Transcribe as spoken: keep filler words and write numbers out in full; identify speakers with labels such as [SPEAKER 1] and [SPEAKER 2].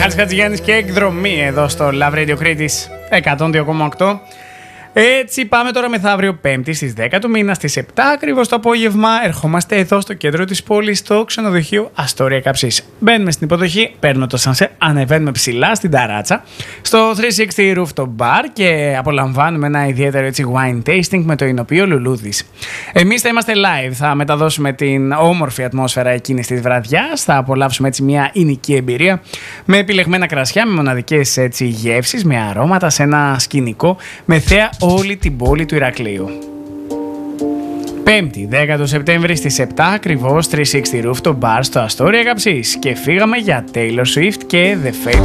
[SPEAKER 1] Μιχάλης Χατζηγιάννης και εκδρομή εδώ στο Love Radio Κρήτης εκατόν δύο κόμμα οκτώ. Έτσι πάμε τώρα μεθαύριο Πέμπτη στις δέκα του μήνα στις επτά ακριβώς το απόγευμα. Ερχόμαστε εδώ στο κέντρο της πόλης, στο ξενοδοχείο Αστόρια Καψής. Μπαίνουμε στην υποδοχή, παίρνουμε το σανσέ, ανεβαίνουμε ψηλά στην ταράτσα, στο τριακόσια εξήντα Rooftop Bar και απολαμβάνουμε ένα ιδιαίτερο έτσι wine tasting με το εινοποιείο Λουλούδης. Εμείς θα είμαστε live, θα μεταδώσουμε την όμορφη ατμόσφαιρα εκείνης της βραδιάς, θα απολαύσουμε έτσι μια εινική εμπειρία με επιλεγμένα κρασιά, με μοναδικές έτσι γεύσεις, με αρώματα σε ένα σκηνικό, με θέα όλη την πόλη του Ηρακλείου. Πέμπτη, δέκα Σεπτέμβρη στις επτά ακριβώς, τριακόσια εξήντα Rooftop Bar στο Αστόρια Καψής. Και φύγαμε για Taylor Swift και The Fate